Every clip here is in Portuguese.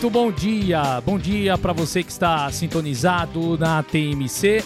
Bom dia para você que está sintonizado na TMC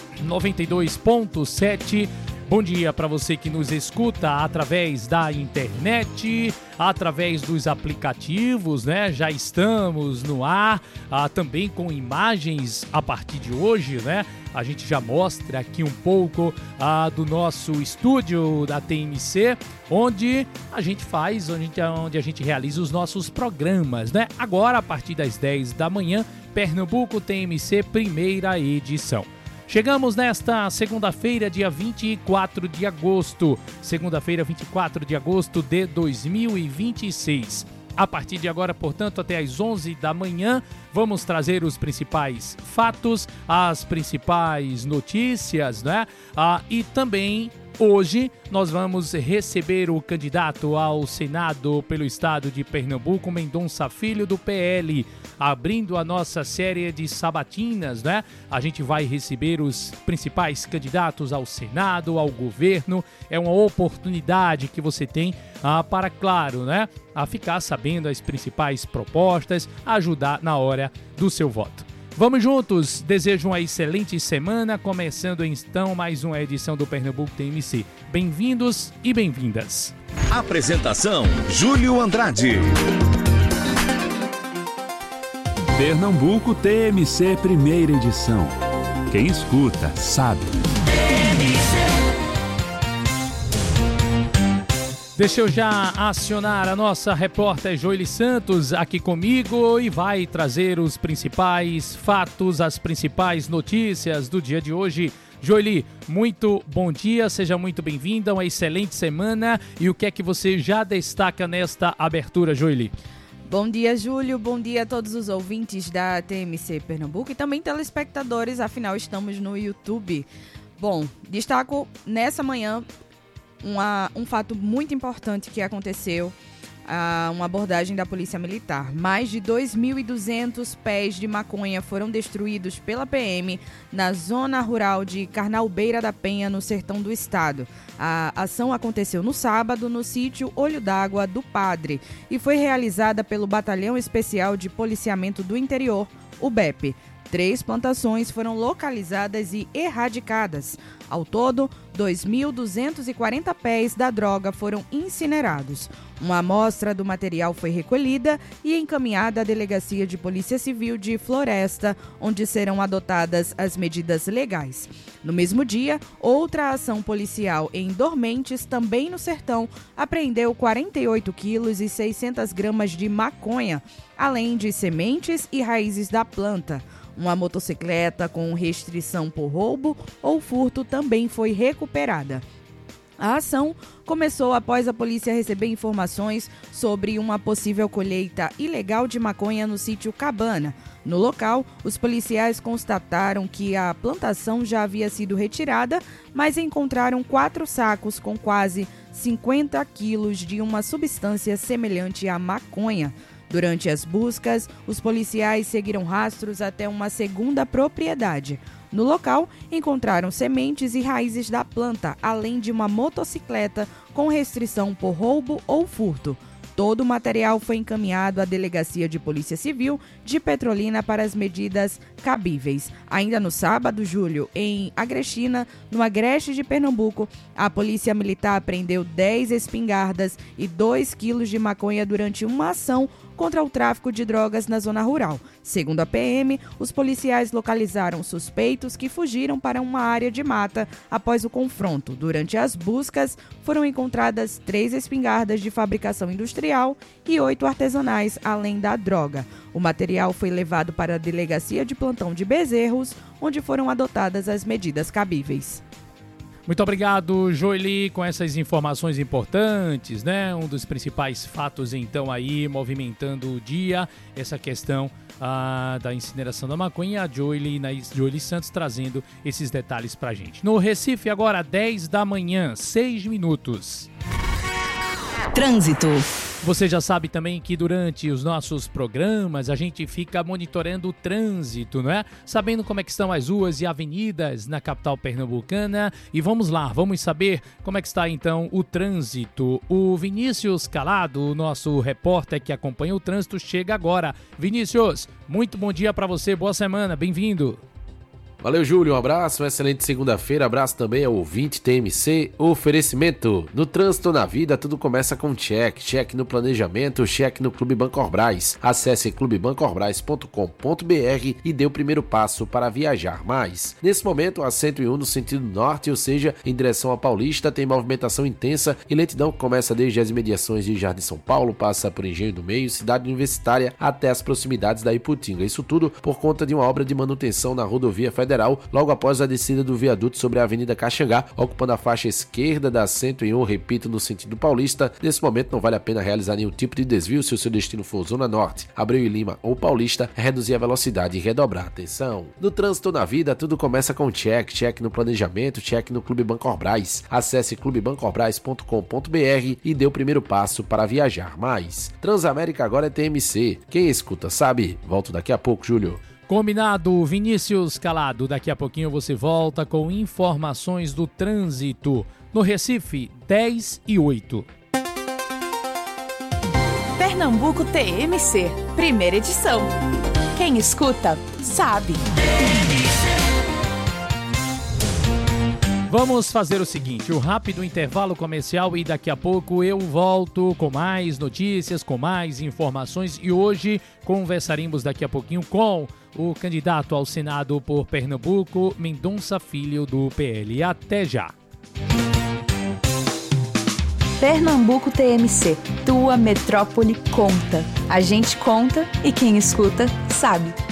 92.7. Bom dia para você que nos escuta através da internet, através dos aplicativos, né? Já estamos no ar, também com imagens a partir de hoje, né? A gente já mostra aqui um pouco do nosso estúdio da TMC, onde a gente faz, onde a gente realiza os nossos programas, né? Agora, a partir das 10 da manhã, Pernambuco TMC, primeira edição. Chegamos nesta segunda-feira, dia 24 de agosto. Segunda-feira, 24 de agosto de 2026. A partir de agora, portanto, até às 11 da manhã, vamos trazer os principais fatos, as principais notícias, né? E também, hoje, nós vamos receber o candidato ao Senado pelo estado de Pernambuco, Mendonça Filho, do PL, abrindo a nossa série de sabatinas, né? A gente vai receber os principais candidatos ao Senado, ao governo. É uma oportunidade que você tem para, claro, né? A ficar sabendo as principais propostas, ajudar na hora do seu voto. Vamos juntos, desejo uma excelente semana, começando então mais uma edição do Pernambuco TMC. Bem-vindos e bem-vindas. Apresentação, Júlio Andrade. Pernambuco TMC, primeira edição. Quem escuta, sabe. Deixa eu já acionar a nossa repórter Joely Santos aqui comigo e vai trazer os principais fatos, as principais notícias do dia de hoje. Joely, muito bom dia, seja muito bem-vinda, uma excelente semana. E o que é que você já destaca nesta abertura, Joely? Bom dia, Júlio. Bom dia a todos os ouvintes da TMC Pernambuco e também telespectadores, afinal estamos no YouTube. Bom, destaco nessa manhã um fato muito importante que aconteceu, uma abordagem da Polícia Militar. Mais de 2.200 pés de maconha foram destruídos pela PM na zona rural de Carnalbeira da Penha, no sertão do estado. A ação aconteceu no sábado no sítio Olho d'Água do Padre e foi realizada pelo Batalhão Especial de Policiamento do Interior, o BEP. 3 plantações foram localizadas e erradicadas. Ao todo, 2.240 pés da droga foram incinerados. Uma amostra do material foi recolhida e encaminhada à Delegacia de Polícia Civil de Floresta, onde serão adotadas as medidas legais. No mesmo dia, outra ação policial em Dormentes, também no sertão, apreendeu 48 quilos e 600 gramas de maconha, além de sementes e raízes da planta. Uma motocicleta com restrição por roubo ou furto também foi recuperada. A ação começou após a polícia receber informações sobre uma possível colheita ilegal de maconha no sítio Cabana. No local, os policiais constataram que a plantação já havia sido retirada, mas encontraram 4 sacos com quase 50 quilos de uma substância semelhante à maconha. Durante as buscas, os policiais seguiram rastros até uma segunda propriedade. No local, encontraram sementes e raízes da planta, além de uma motocicleta com restrição por roubo ou furto. Todo o material foi encaminhado à Delegacia de Polícia Civil de Petrolina para as medidas cabíveis. Ainda no sábado, Júlio, em Agrechina, no Agreste de Pernambuco, a Polícia Militar apreendeu 10 espingardas e 2 quilos de maconha durante uma ação contra o tráfico de drogas na zona rural. Segundo a PM, os policiais localizaram suspeitos que fugiram para uma área de mata após o confronto. Durante as buscas, foram encontradas 3 espingardas de fabricação industrial e 8 artesanais, além da droga. O material foi levado para a Delegacia de Plantão de Bezerros, onde foram adotadas as medidas cabíveis. Muito obrigado, Joely, com essas informações importantes, né? Um dos principais fatos, então, aí, movimentando o dia, essa questão da incineração da maconha, a Joely Santos trazendo esses detalhes pra gente. No Recife, agora, 10 da manhã, 6 minutos. Trânsito. Você já sabe também que durante os nossos programas a gente fica monitorando o trânsito, não é? Sabendo como é que estão as ruas e avenidas na capital pernambucana. E vamos lá, vamos saber como é que está então o trânsito. O Vinícius Calado, o nosso repórter que acompanha o trânsito, chega agora. Vinícius, muito bom dia para você, boa semana, bem-vindo. Valeu, Júlio, um abraço, uma excelente segunda-feira, abraço também ao ouvinte TMC, oferecimento. No trânsito na vida, tudo começa com cheque, cheque no planejamento, cheque no Clube Bancorbras. Acesse clubebancorbras.com.br e dê o primeiro passo para viajar mais. Nesse momento, a 101 no sentido norte, ou seja, em direção à Paulista, tem movimentação intensa e lentidão que começa desde as imediações de Jardim São Paulo, passa por Engenho do Meio, Cidade Universitária, até as proximidades da Iputinga. Isso tudo por conta de uma obra de manutenção na rodovia federal, logo após a descida do viaduto sobre a Avenida Caxangá, ocupando a faixa esquerda da 101, repito, no sentido paulista. Nesse momento não vale a pena realizar nenhum tipo de desvio se o seu destino for Zona Norte, Abreu e Lima ou Paulista, é reduzir a velocidade e redobrar a atenção. No trânsito na vida, tudo começa com cheque, cheque no planejamento, cheque no Clube Bancorbras. Acesse clubebancorbras.com.br e dê o primeiro passo para viajar mais. Transamérica agora é TMC. Quem escuta sabe. Volto daqui a pouco, Júlio. Combinado, Vinícius Calado. Daqui a pouquinho você volta com informações do trânsito. No Recife, 10 e 8. Pernambuco TMC, primeira edição. Quem escuta, sabe. Vamos fazer o seguinte, o rápido intervalo comercial e daqui a pouco eu volto com mais notícias, com mais informações e hoje conversaremos daqui a pouquinho com o candidato ao Senado por Pernambuco, Mendonça Filho, do PL. Até já! Pernambuco TMC, tua metrópole conta. A gente conta e quem escuta sabe.